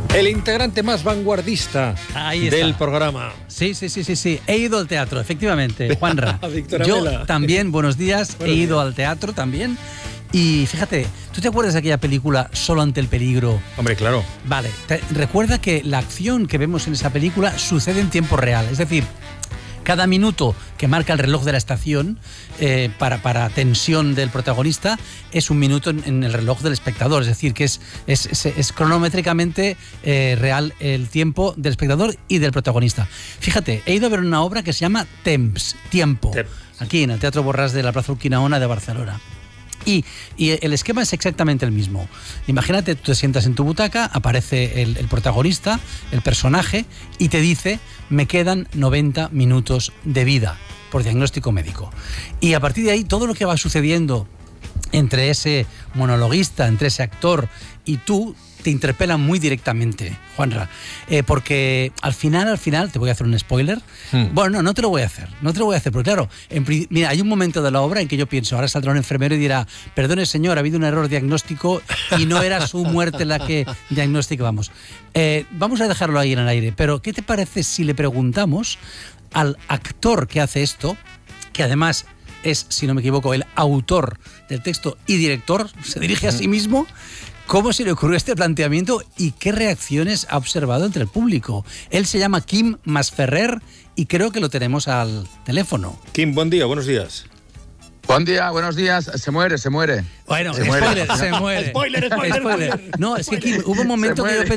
El integrante más vanguardista del programa. Sí. He ido al teatro, efectivamente, Juanra. Yo Mela. también, buenos días, he ido al teatro también. Y fíjate, ¿tú te acuerdas de aquella película Solo ante el peligro? Hombre, claro. Vale, recuerda que la acción que vemos en esa película sucede en tiempo real. Es decir, cada minuto que marca el reloj de la estación para tensión del protagonista es un minuto en el reloj del espectador. Es decir, que es cronométricamente real el tiempo del espectador y del protagonista. Fíjate, he ido a ver una obra que se llama Temps, Tiempo, aquí en el Teatro Borràs de la Plaza Urquinaona de Barcelona. Y el esquema es exactamente el mismo. Imagínate, tú te sientas en tu butaca, aparece el protagonista, el personaje, y te dice: me quedan 90 minutos de vida por diagnóstico médico. Y a partir de ahí, todo lo que va sucediendo entre ese monologuista, entre ese actor y tú, te interpelan muy directamente, Juanra, porque al final, te voy a hacer un spoiler. Bueno, no te lo voy a hacer, porque claro, mira, hay un momento de la obra en que yo pienso, ahora saldrá un enfermero y dirá: perdone señor, ha habido un error diagnóstico y no era su muerte la que diagnosticábamos. Vamos a dejarlo ahí en el aire, pero ¿qué te parece si le preguntamos al actor que hace esto, que además es, si no me equivoco, el autor del texto y director, se dirige a sí mismo, cómo se le ocurrió este planteamiento y qué reacciones ha observado entre el público? Él se llama Quim Masferrer y creo que lo tenemos al teléfono. Quim, buen día, buenos días. Buen día, buenos días. Se muere. Bueno, se muere. Spoiler. Spoiler. No, es que Quim, hubo un momento que yo pensé